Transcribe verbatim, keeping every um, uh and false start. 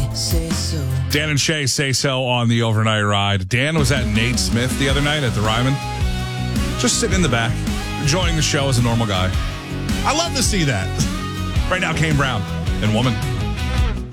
say so. Dan and Shay say so on the overnight ride. Dan was at Nate Smith the other night at the Ryman. Just sitting in the back, enjoying the show as a normal guy. I love to see that. Right now, Kane Brown and Woman.